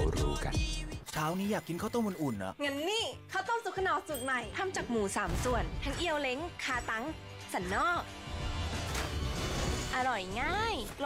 รู้กันเช้านี้อยากกินข้าวต้มอุ่นๆนะงั้นนี่ข้าวต้มสุกขนอสูตรใหม่ทำจากหมู3ส่วนทั้งเอียวเล้งคาตังสันนอกอร่อยง่าย